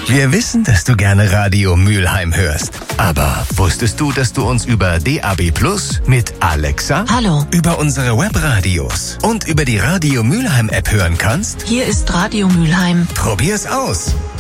Wir wissen, dass du gerne Radio Mülheim hörst. Aber wusstest du, dass du uns über DAB+ mit Alexa, Hallo, über unsere Webradios und über die Radio Mülheim App hören kannst? hier ist Radio Mülheim. Probier's aus.